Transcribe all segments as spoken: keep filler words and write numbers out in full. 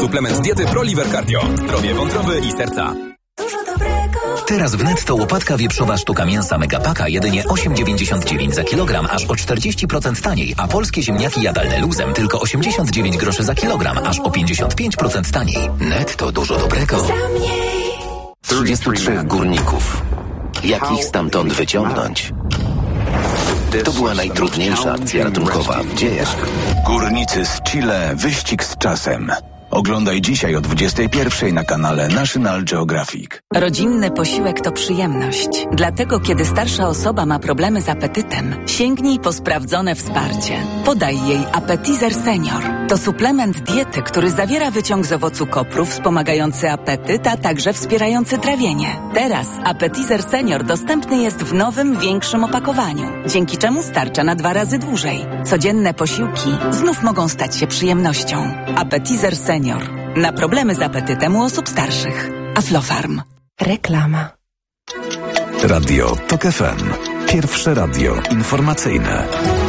Suplement diety ProLiver Cardio. Zdrowie wątroby i serca. Teraz w Netto łopatka wieprzowa sztuka mięsa Megapaka jedynie osiem dziewięćdziesiąt dziewięć za kilogram, aż o czterdzieści procent taniej, a polskie ziemniaki jadalne luzem tylko osiemdziesiąt dziewięć groszy za kilogram, aż o pięćdziesiąt pięć procent taniej. Netto, dużo dobrego. trzydziestu trzech górników. Jak ich stamtąd wyciągnąć? To była najtrudniejsza akcja ratunkowa w dziejach. Górnicy z Chile. Wyścig z czasem. Oglądaj dzisiaj o dwudziestej pierwszej na kanale National Geographic. Rodzinny posiłek to przyjemność. Dlatego, kiedy starsza osoba ma problemy z apetytem, sięgnij po sprawdzone wsparcie. Podaj jej Appetizer Senior. To suplement diety, który zawiera wyciąg z owocu kopru wspomagający apetyt, a także wspierający trawienie. Teraz Appetizer Senior dostępny jest w nowym, większym opakowaniu, dzięki czemu starcza na dwa razy dłużej. Codzienne posiłki znów mogą stać się przyjemnością. Appetizer Senior. Na problemy z apetytem u osób starszych. Aflofarm. Reklama. Radio Tok F M. Pierwsze radio informacyjne.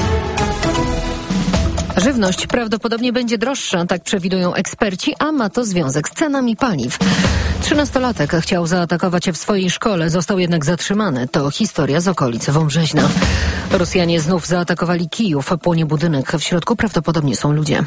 Żywność prawdopodobnie będzie droższa, tak przewidują eksperci, a ma to związek z cenami paliw. Trzynastolatek chciał zaatakować w swojej szkole, został jednak zatrzymany. To historia z okolic Wąbrzeźna. Rosjanie znów zaatakowali Kijów, płonie budynek. W środku prawdopodobnie są ludzie.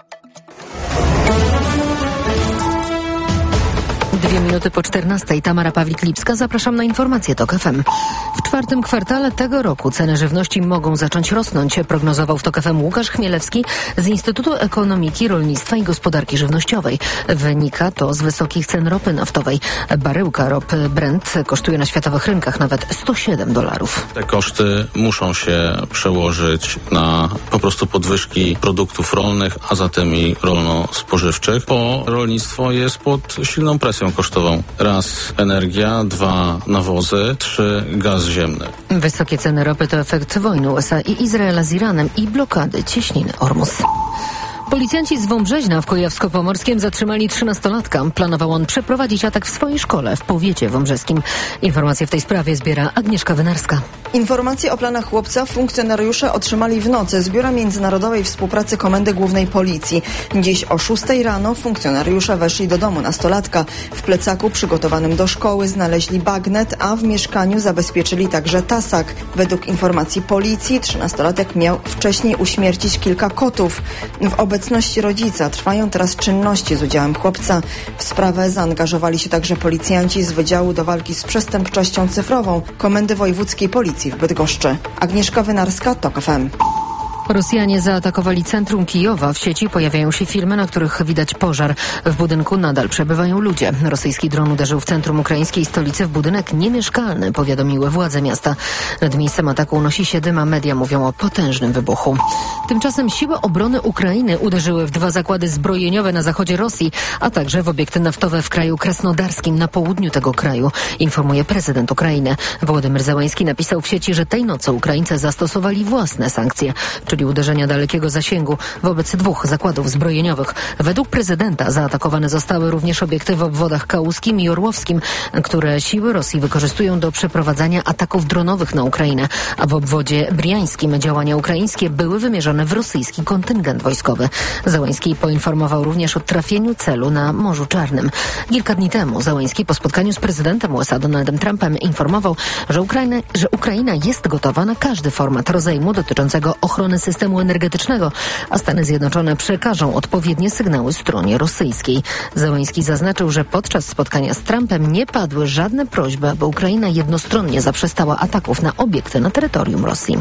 Dwie minuty po czternastej. Tamara Pawlik-Lipska. Zapraszam na informacje Tok F M. W czwartym kwartale tego roku ceny żywności mogą zacząć rosnąć, prognozował w Tok F M Łukasz Chmielewski z Instytutu Ekonomiki, Rolnictwa i Gospodarki Żywnościowej. Wynika to z wysokich cen ropy naftowej. Baryłka ropy Brent kosztuje na światowych rynkach nawet sto siedem dolarów. Te koszty muszą się przełożyć na po prostu podwyżki produktów rolnych, a zatem i rolno-spożywczych, bo rolnictwo jest pod silną presją kosztową. Raz energia, dwa nawozy, trzy gaz ziemny. Wysokie ceny ropy to efekt wojny U S A i Izraela z Iranem i blokady cieśniny Ormus. Policjanci z Wąbrzeźna w Kujawsko-Pomorskiem zatrzymali trzynastolatka. Planował on przeprowadzić atak w swojej szkole w powiecie wąbrzeskim. Informacje w tej sprawie zbiera Agnieszka Wynarska. Informacje o planach chłopca funkcjonariusze otrzymali w nocy z Biura Międzynarodowej Współpracy Komendy Głównej Policji. Dziś o szóstej rano funkcjonariusze weszli do domu nastolatka. W plecaku przygotowanym do szkoły znaleźli bagnet, a w mieszkaniu zabezpieczyli także tasak. Według informacji policji trzynastolatek miał wcześniej uśmiercić kilka kotów. W obecności rodzica trwają teraz czynności z udziałem chłopca. W sprawę zaangażowali się także policjanci z Wydziału do Walki z Przestępczością Cyfrową Komendy Wojewódzkiej Policji w Bydgoszczy. Agnieszka Wynarska, Tok F M. Rosjanie zaatakowali centrum Kijowa. W sieci pojawiają się filmy, na których widać pożar. W budynku nadal przebywają ludzie. Rosyjski dron uderzył w centrum ukraińskiej stolicy w budynek niemieszkalny, powiadomiły władze miasta. Nad miejscem ataku unosi się dym, a media mówią o potężnym wybuchu. Tymczasem siły obrony Ukrainy uderzyły w dwa zakłady zbrojeniowe na zachodzie Rosji, a także w obiekty naftowe w kraju krasnodarskim na południu tego kraju, informuje prezydent Ukrainy. Wołodymyr Zełański napisał w sieci, że tej nocy Ukraińcy zastosowali własne sankcje, czyli uderzenia dalekiego zasięgu wobec dwóch zakładów zbrojeniowych. Według prezydenta zaatakowane zostały również obiekty w obwodach kałuskim i orłowskim, które siły Rosji wykorzystują do przeprowadzania ataków dronowych na Ukrainę, a w obwodzie briańskim działania ukraińskie były wymierzone w rosyjski kontyngent wojskowy. Zełański poinformował również o trafieniu celu na Morzu Czarnym. Kilka dni temu Zełański po spotkaniu z prezydentem U S A Donaldem Trumpem informował, że Ukraina, że Ukraina jest gotowa na każdy format rozejmu dotyczącego ochrony systemu energetycznego, a Stany Zjednoczone przekażą odpowiednie sygnały stronie rosyjskiej. Zełański zaznaczył, że podczas spotkania z Trumpem nie padły żadne prośby, aby Ukraina jednostronnie zaprzestała ataków na obiekty na terytorium Rosji.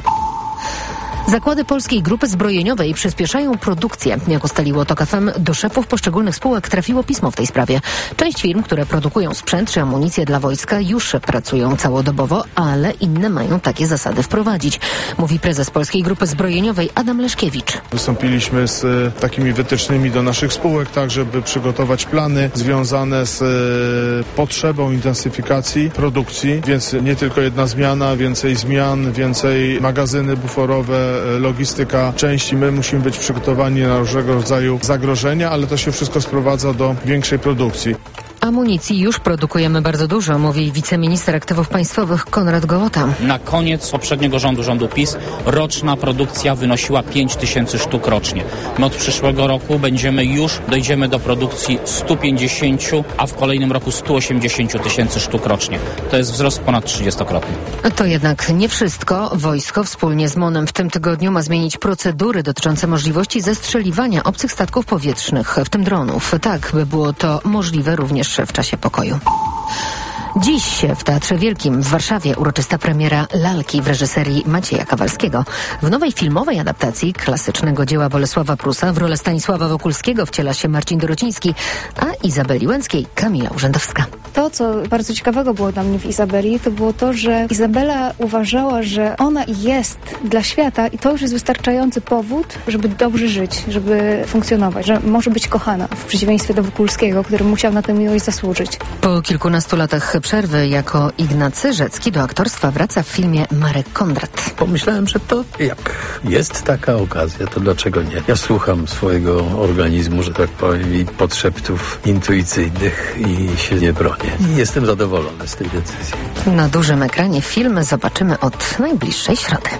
Zakłady Polskiej Grupy Zbrojeniowej przyspieszają produkcję. Jak ustaliło Tok F M, do szefów poszczególnych spółek trafiło pismo w tej sprawie. Część firm, które produkują sprzęt czy amunicję dla wojska, już pracują całodobowo, ale inne mają takie zasady wprowadzić, mówi prezes Polskiej Grupy Zbrojeniowej Adam Leszkiewicz. Wystąpiliśmy z e, takimi wytycznymi do naszych spółek, tak żeby przygotować plany związane z e, potrzebą intensyfikacji produkcji, więc nie tylko jedna zmiana, więcej zmian, więcej magazyny buforowe, logistyka części. My musimy być przygotowani na różnego rodzaju zagrożenia, ale to się wszystko sprowadza do większej produkcji. A Amunicji już produkujemy bardzo dużo, mówi wiceminister aktywów państwowych Konrad Gołota. Na koniec poprzedniego rządu, rządu PiS, roczna produkcja wynosiła pięć tysięcy sztuk rocznie. My od przyszłego roku będziemy już, dojdziemy do produkcji stu pięćdziesięciu, a w kolejnym roku stu osiemdziesięciu tysięcy sztuk rocznie. To jest wzrost ponad trzydziestokrotny. To jednak nie wszystko. Wojsko wspólnie z MON-em w tym tygodniu ma zmienić procedury dotyczące możliwości zestrzeliwania obcych statków powietrznych, w tym dronów. Tak, by było to możliwe również w czasie pokoju. Dziś w Teatrze Wielkim w Warszawie uroczysta premiera Lalki w reżyserii Macieja Kawalskiego. W nowej filmowej adaptacji klasycznego dzieła Bolesława Prusa w rolę Stanisława Wokulskiego wciela się Marcin Dorociński, a Izabeli Łęckiej Kamila Urzędowska. To, co bardzo ciekawego było dla mnie w Izabeli, to było to, że Izabela uważała, że ona jest dla świata i to już jest wystarczający powód, żeby dobrze żyć, żeby funkcjonować, że może być kochana, w przeciwieństwie do Wokulskiego, który musiał na tę miłość zasłużyć. Po kilkunastu latach przerwy jako Ignacy Rzecki do aktorstwa wraca w filmie Marek Kondrat. Pomyślałem, że to jak jest taka okazja, to dlaczego nie? Ja słucham swojego organizmu, że tak powiem, i podszeptów intuicyjnych i się nie bronię. I jestem zadowolony z tej decyzji. Na dużym ekranie film zobaczymy od najbliższej środy.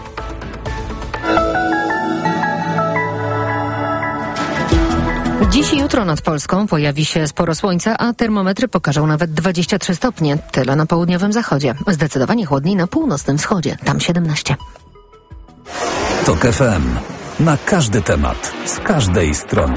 Dziś i jutro nad Polską pojawi się sporo słońca, a termometry pokażą nawet dwadzieścia trzy stopnie. Tyle na południowym zachodzie. Zdecydowanie chłodniej na północnym wschodzie. Tam siedemnaście. Tok F M. Na każdy temat. Z każdej strony.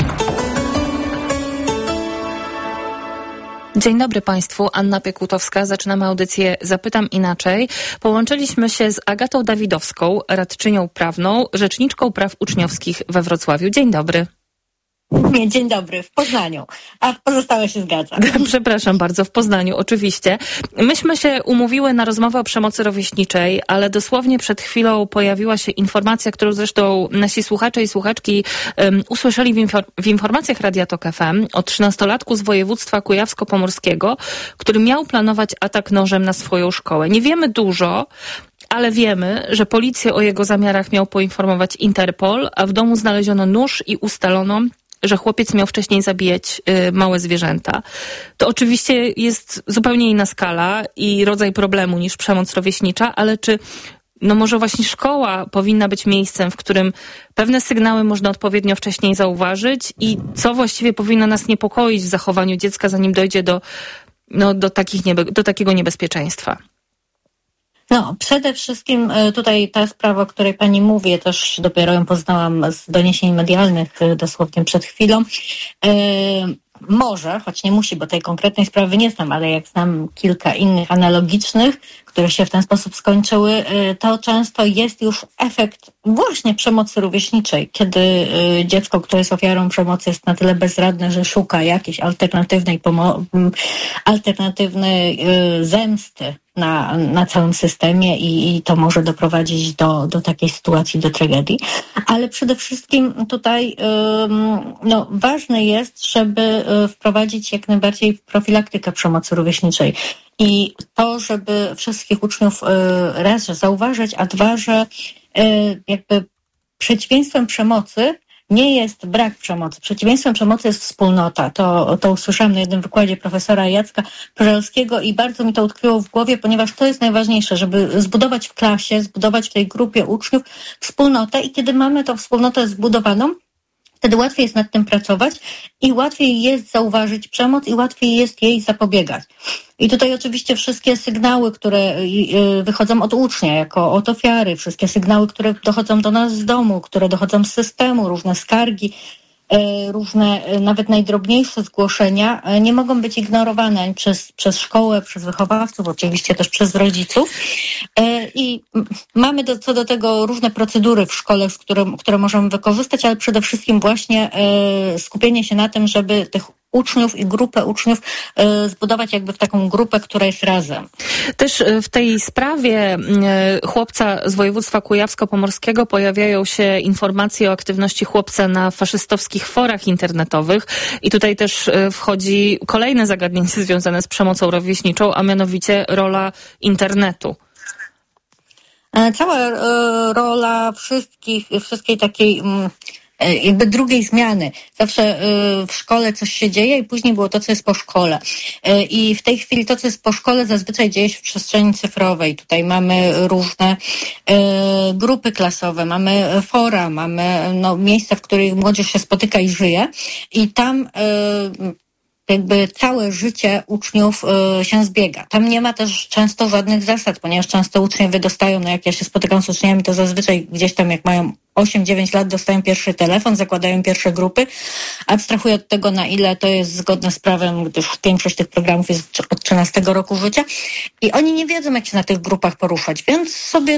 Dzień dobry Państwu, Anna Piekutowska. Zaczynamy audycję Zapytam Inaczej. Połączyliśmy się z Agatą Dawidowską, radczynią prawną, rzeczniczką praw uczniowskich we Wrocławiu. Dzień dobry. Nie, dzień dobry, w Poznaniu, a pozostałe się zgadza. Przepraszam bardzo, w Poznaniu, oczywiście. Myśmy się umówiły na rozmowę o przemocy rówieśniczej, ale dosłownie przed chwilą pojawiła się informacja, którą zresztą nasi słuchacze i słuchaczki um, usłyszeli w, infor- w informacjach Radia Tok F M o trzynastolatku z województwa kujawsko-pomorskiego, który miał planować atak nożem na swoją szkołę. Nie wiemy dużo, ale wiemy, że policję o jego zamiarach miał poinformować Interpol, a w domu znaleziono nóż i ustalono, że chłopiec miał wcześniej zabijać y, małe zwierzęta. To oczywiście jest zupełnie inna skala i rodzaj problemu niż przemoc rówieśnicza, ale czy no może właśnie szkoła powinna być miejscem, w którym pewne sygnały można odpowiednio wcześniej zauważyć i co właściwie powinno nas niepokoić w zachowaniu dziecka, zanim dojdzie do, no, do, takich niebe- do takiego niebezpieczeństwa? No, przede wszystkim tutaj ta sprawa, o której pani mówi, też dopiero ją poznałam z doniesień medialnych dosłownie przed chwilą. Yy, może, choć nie musi, bo tej konkretnej sprawy nie znam, ale jak znam kilka innych analogicznych, które się w ten sposób skończyły, yy, to często jest już efekt właśnie przemocy rówieśniczej, kiedy yy, dziecko, które jest ofiarą przemocy, jest na tyle bezradne, że szuka jakiejś alternatywnej pomo- alternatywnej yy, zemsty na, na całym systemie i, i to może doprowadzić do, do takiej sytuacji, do tragedii. Ale przede wszystkim tutaj ym, no, ważne jest, żeby wprowadzić jak najbardziej profilaktykę przemocy rówieśniczej. I to, żeby wszystkich uczniów y, raz, że zauważać, a dwa, że y, jakby przeciwieństwem przemocy nie jest brak przemocy. Przeciwieństwem przemocy jest wspólnota. To, to usłyszałam na jednym wykładzie profesora Jacka Pożalskiego i bardzo mi to utkwiło w głowie, ponieważ to jest najważniejsze, żeby zbudować w klasie, zbudować w tej grupie uczniów wspólnotę i kiedy mamy tą wspólnotę zbudowaną, wtedy łatwiej jest nad tym pracować i łatwiej jest zauważyć przemoc i łatwiej jest jej zapobiegać. I tutaj oczywiście wszystkie sygnały, które wychodzą od ucznia jako od ofiary, wszystkie sygnały, które dochodzą do nas z domu, które dochodzą z systemu, różne skargi, różne nawet najdrobniejsze zgłoszenia nie mogą być ignorowane ani przez, przez szkołę, przez wychowawców, oczywiście też przez rodziców. I mamy do, co do tego różne procedury w szkole, które, które możemy wykorzystać, ale przede wszystkim właśnie skupienie się na tym, żeby tych uczniów i grupę uczniów y, zbudować jakby w taką grupę, która jest razem. Też w tej sprawie y, chłopca z województwa kujawsko-pomorskiego pojawiają się informacje o aktywności chłopca na faszystowskich forach internetowych i tutaj też y, wchodzi kolejne zagadnienie związane z przemocą rówieśniczą, a mianowicie rola internetu. Cała y, rola wszystkich, wszystkiej takiej y, jakby drugiej zmiany. Zawsze w szkole coś się dzieje i później było to, co jest po szkole. I w tej chwili to, co jest po szkole, zazwyczaj dzieje się w przestrzeni cyfrowej. Tutaj mamy różne grupy klasowe, mamy fora, mamy no, miejsca, w których młodzież się spotyka i żyje. I tam jakby całe życie uczniów y, się zbiega. Tam nie ma też często żadnych zasad, ponieważ często uczniowie dostają, no jak ja się spotykam z uczniami, to zazwyczaj gdzieś tam jak mają osiem dziewięć lat dostają pierwszy telefon, zakładają pierwsze grupy. Abstrahuję od tego, na ile to jest zgodne z prawem, gdyż większość tych programów jest od trzynastego roku życia i oni nie wiedzą, jak się na tych grupach poruszać, więc sobie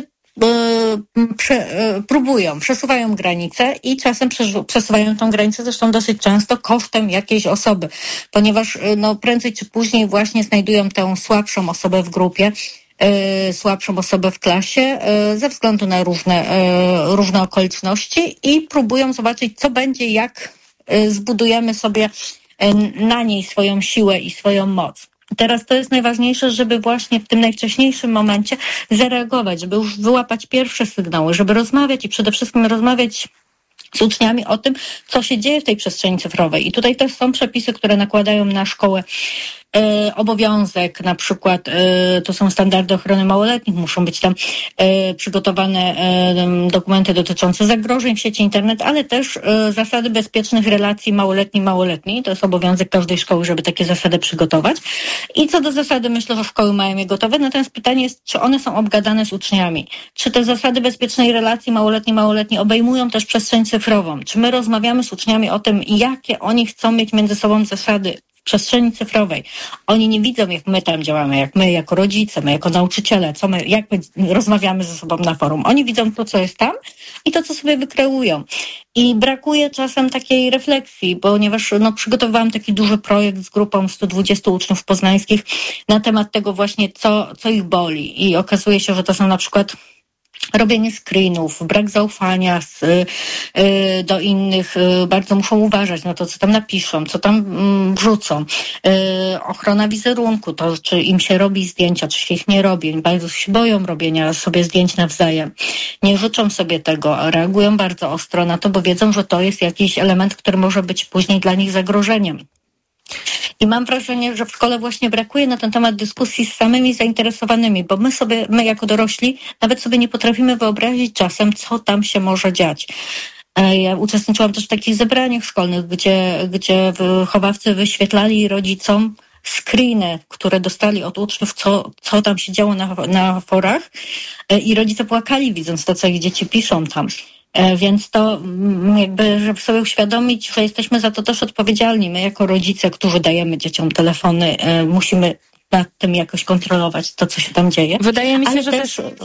Prze, próbują, przesuwają granicę i czasem przesuwają tą granicę zresztą dosyć często kosztem jakiejś osoby, ponieważ no, prędzej czy później właśnie znajdują tę słabszą osobę w grupie, yy, słabszą osobę w klasie yy, ze względu na różne, yy, różne okoliczności i próbują zobaczyć, co będzie, jak yy, zbudujemy sobie yy, na niej swoją siłę i swoją moc. Teraz to jest najważniejsze, żeby właśnie w tym najwcześniejszym momencie zareagować, żeby już wyłapać pierwsze sygnały, żeby rozmawiać i przede wszystkim rozmawiać z uczniami o tym, co się dzieje w tej przestrzeni cyfrowej. I tutaj też są przepisy, które nakładają na szkołę e, obowiązek, na przykład e, to są standardy ochrony małoletnich, muszą być tam e, przygotowane e, dokumenty dotyczące zagrożeń w sieci internet, ale też e, zasady bezpiecznych relacji małoletni-małoletni. To jest obowiązek każdej szkoły, żeby takie zasady przygotować. I co do zasady, myślę, że szkoły mają je gotowe, natomiast pytanie jest, czy one są obgadane z uczniami? Czy te zasady bezpiecznej relacji małoletni-małoletni obejmują też przestrzeń cyfrową? Czy my rozmawiamy z uczniami o tym, jakie oni chcą mieć między sobą zasady w przestrzeni cyfrowej? Oni nie widzą, jak my tam działamy, jak my jako rodzice, my jako nauczyciele, co my, jak my rozmawiamy ze sobą na forum. Oni widzą to, co jest tam i to, co sobie wykreują. I brakuje czasem takiej refleksji, ponieważ no, przygotowałam taki duży projekt z grupą stu dwudziestu uczniów poznańskich na temat tego właśnie, co, co ich boli. I okazuje się, że to są na przykład robienie screenów, brak zaufania z, y, do innych, y, bardzo muszą uważać na to, co tam napiszą, co tam y, wrzucą. Y, ochrona wizerunku, to czy im się robi zdjęcia, czy się ich nie robi. Bardzo się boją robienia sobie zdjęć nawzajem. Nie życzą sobie tego, reagują bardzo ostro na to, bo wiedzą, że to jest jakiś element, który może być później dla nich zagrożeniem. I mam wrażenie, że w szkole właśnie brakuje na ten temat dyskusji z samymi zainteresowanymi, bo my sobie, my jako dorośli nawet sobie nie potrafimy wyobrazić czasem, co tam się może dziać. Ja uczestniczyłam też w takich zebraniach szkolnych, gdzie, gdzie wychowawcy wyświetlali rodzicom screeny, które dostali od uczniów, co, co tam się działo na, na forach i rodzice płakali, widząc to, co ich dzieci piszą tam. Więc to jakby, żeby sobie uświadomić, że jesteśmy za to też odpowiedzialni. My jako rodzice, którzy dajemy dzieciom telefony, musimy nad tym jakoś kontrolować to, co się tam dzieje. Wydaje mi się, Ale że też... też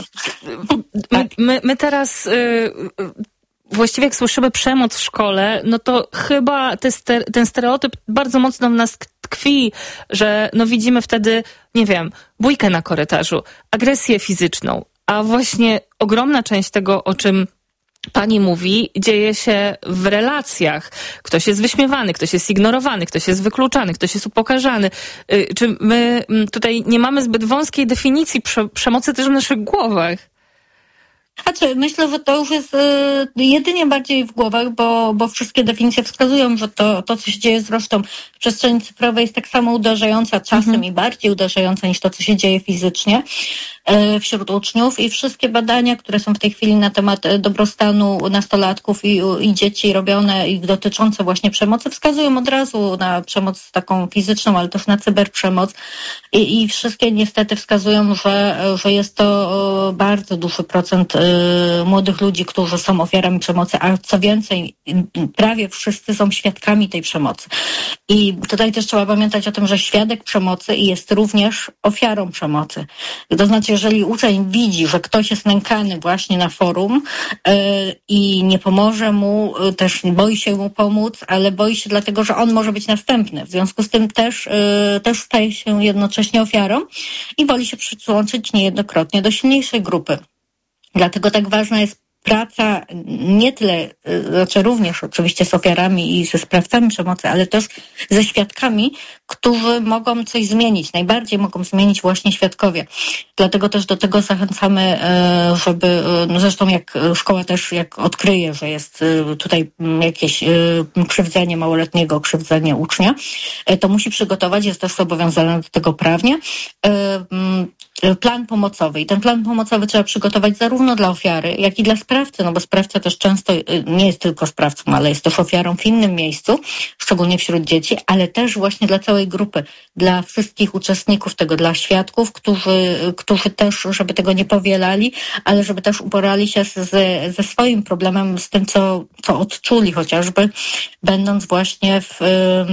my, my, my teraz... Yy... Właściwie jak słyszymy przemoc w szkole, no to chyba te ster- ten stereotyp bardzo mocno w nas tkwi, że no widzimy wtedy, nie wiem, bójkę na korytarzu, agresję fizyczną, a właśnie ogromna część tego, o czym pani mówi, dzieje się w relacjach. Ktoś jest wyśmiewany, ktoś jest ignorowany, ktoś jest wykluczany, ktoś jest upokarzany. Czy my tutaj nie mamy zbyt wąskiej definicji prze- przemocy też w naszych głowach? Znaczy, myślę, że to już jest y, jedynie bardziej w głowach, bo, bo wszystkie definicje wskazują, że to, to, co się dzieje zresztą w przestrzeni cyfrowej jest tak samo uderzająca czasem mhm. i bardziej uderzająca niż to, co się dzieje fizycznie y, wśród uczniów i wszystkie badania, które są w tej chwili na temat dobrostanu nastolatków i, i dzieci robione i dotyczące właśnie przemocy wskazują od razu na przemoc taką fizyczną, ale też na cyberprzemoc i, i wszystkie niestety wskazują, że, że jest to bardzo duży procent młodych ludzi, którzy są ofiarami przemocy, a co więcej, prawie wszyscy są świadkami tej przemocy. I tutaj też trzeba pamiętać o tym, że świadek przemocy jest również ofiarą przemocy. To znaczy, jeżeli uczeń widzi, że ktoś jest nękany właśnie na forum yy, i nie pomoże mu, yy, też boi się mu pomóc, ale boi się dlatego, że on może być następny. W związku z tym też, yy, też staje się jednocześnie ofiarą i woli się przyłączyć niejednokrotnie do silniejszej grupy. Dlatego tak ważna jest praca nie tyle, znaczy również oczywiście z ofiarami i ze sprawcami przemocy, ale też ze świadkami, którzy mogą coś zmienić. Najbardziej mogą zmienić właśnie świadkowie. Dlatego też do tego zachęcamy, żeby, no zresztą jak szkoła też jak odkryje, że jest tutaj jakieś krzywdzenie małoletniego, krzywdzenie ucznia, to musi przygotować, jest też zobowiązana do tego prawnie, plan pomocowy. I ten plan pomocowy trzeba przygotować zarówno dla ofiary, jak i dla sprawcy, no bo sprawca też często nie jest tylko sprawcą, ale jest też ofiarą w innym miejscu, szczególnie wśród dzieci, ale też właśnie dla całej grupy, dla wszystkich uczestników tego, dla świadków, którzy, którzy też, żeby tego nie powielali, ale żeby też uporali się ze, ze swoim problemem, z tym, co, co odczuli chociażby, będąc właśnie w...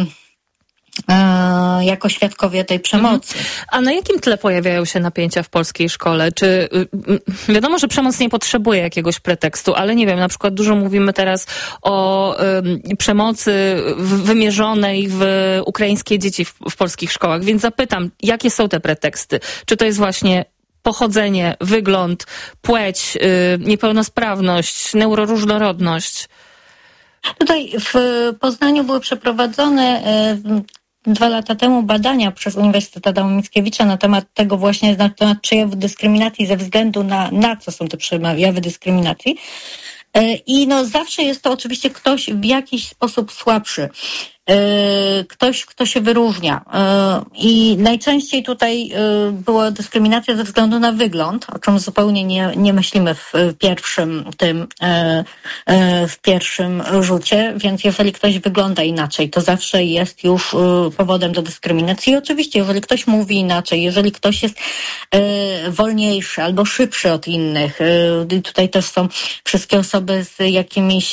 jako świadkowie tej przemocy. A na jakim tle pojawiają się napięcia w polskiej szkole? Czy wiadomo, że przemoc nie potrzebuje jakiegoś pretekstu, ale nie wiem, na przykład dużo mówimy teraz o y, przemocy wymierzonej w ukraińskie dzieci w, w polskich szkołach, więc zapytam, jakie są te preteksty? Czy to jest właśnie pochodzenie, wygląd, płeć, y, niepełnosprawność, neuroróżnorodność? Tutaj w Poznaniu były przeprowadzone y, dwa lata temu badania przez Uniwersytet Adama Mickiewicza na temat tego właśnie, na temat przejawów dyskryminacji ze względu na, na co są te przejawy dyskryminacji. I no zawsze jest to oczywiście ktoś w jakiś sposób słabszy. Ktoś, kto się wyróżnia. I najczęściej tutaj była dyskryminacja ze względu na wygląd, o czym zupełnie nie, nie myślimy w pierwszym tym, w pierwszym rzucie, więc jeżeli ktoś wygląda inaczej, to zawsze jest już powodem do dyskryminacji. I oczywiście, jeżeli ktoś mówi inaczej, jeżeli ktoś jest wolniejszy albo szybszy od innych, tutaj też są wszystkie osoby z jakimiś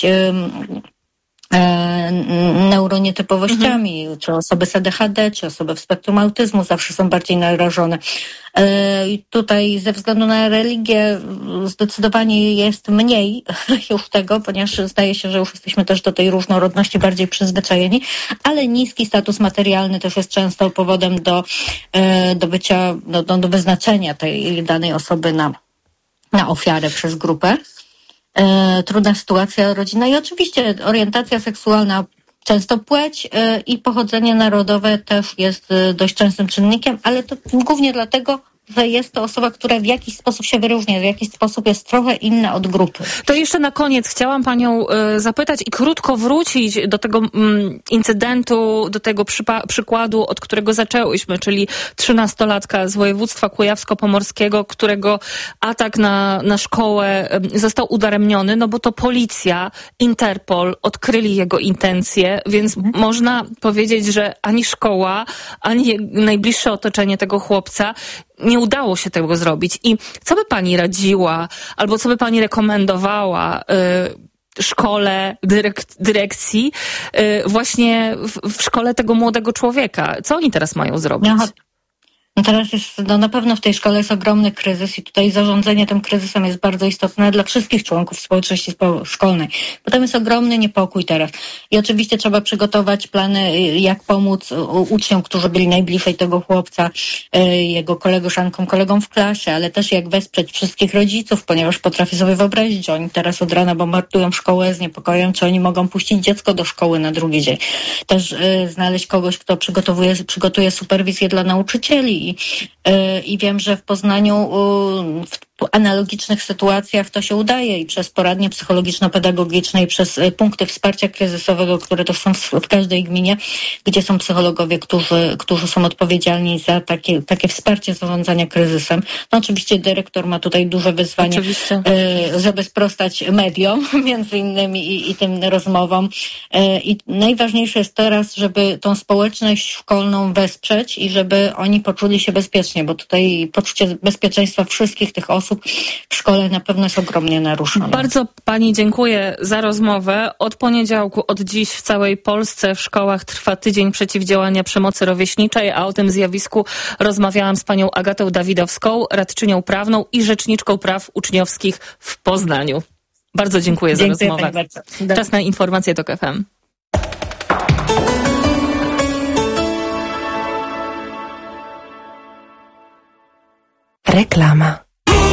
neuronietypowościami, mhm. czy osoby z A D H D, czy osoby w spektrum autyzmu zawsze są bardziej narażone. I tutaj ze względu na religię zdecydowanie jest mniej już tego, ponieważ zdaje się, że już jesteśmy też do tej różnorodności bardziej przyzwyczajeni, ale niski status materialny też jest często powodem do, do bycia, do, do wyznaczenia tej danej osoby na, na ofiarę przez grupę. E, trudna sytuacja rodzinna i oczywiście orientacja seksualna, często płeć e, i pochodzenie narodowe też jest e, dość częstym czynnikiem, ale to głównie dlatego, że jest to osoba, która w jakiś sposób się wyróżnia, w jakiś sposób jest trochę inna od grupy. To jeszcze na koniec chciałam panią y, zapytać i krótko wrócić do tego mm, incydentu, do tego przypa- przykładu, od którego zaczęłyśmy, czyli trzynastolatka z województwa kujawsko-pomorskiego, którego atak na, na szkołę y, został udaremniony, no bo to policja, Interpol odkryli jego intencje, więc mhm. można powiedzieć, że ani szkoła, ani najbliższe otoczenie tego chłopca nie udało się tego zrobić. I co by pani radziła, albo co by pani rekomendowała y, szkole, dyrek- dyrekcji y, właśnie w, w szkole tego młodego człowieka? Co oni teraz mają zrobić? No, no teraz jest, no na pewno w tej szkole jest ogromny kryzys i tutaj zarządzanie tym kryzysem jest bardzo istotne dla wszystkich członków społeczności szkolnej, bo tam jest ogromny niepokój teraz. I oczywiście trzeba przygotować plany, jak pomóc uczniom, którzy byli najbliżej tego chłopca, jego koleżankom, kolegom w klasie, ale też jak wesprzeć wszystkich rodziców, ponieważ potrafię sobie wyobrazić, że oni teraz od rana bombardują szkołę z niepokojem, czy oni mogą puścić dziecko do szkoły na drugi dzień. Też y, znaleźć kogoś, kto przygotowuje, przygotuje superwizję dla nauczycieli. I, i wiem, że w Poznaniu w analogicznych sytuacjach to się udaje i przez poradnie psychologiczno-pedagogiczne i przez punkty wsparcia kryzysowego, które też są w, w każdej gminie, gdzie są psychologowie, którzy, którzy są odpowiedzialni za takie, takie wsparcie zarządzania kryzysem. No oczywiście dyrektor ma tutaj duże wyzwanie, oczywiście. żeby sprostać mediom, między innymi i, i tym rozmowom. I najważniejsze jest teraz, żeby tą społeczność szkolną wesprzeć i żeby oni poczuli się bezpiecznie, bo tutaj poczucie bezpieczeństwa wszystkich tych osób w szkole na pewno jest ogromnie naruszone. Bardzo pani dziękuję za rozmowę. Od poniedziałku, od dziś w całej Polsce w szkołach trwa tydzień przeciwdziałania przemocy rówieśniczej, a o tym zjawisku rozmawiałam z panią Agatą Dawidowską, radczynią prawną i rzeczniczką praw uczniowskich w Poznaniu. Bardzo dziękuję, dziękuję za rozmowę. Bardzo. Czas na informacje TOK F M. Reklama.